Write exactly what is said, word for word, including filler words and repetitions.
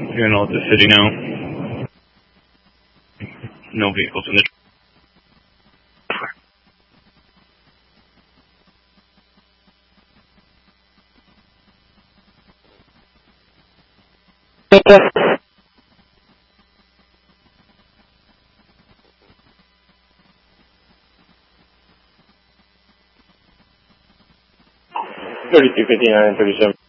You're in Alta City now. No vehicles in the thirty-two fifty-nine and thirty-seven.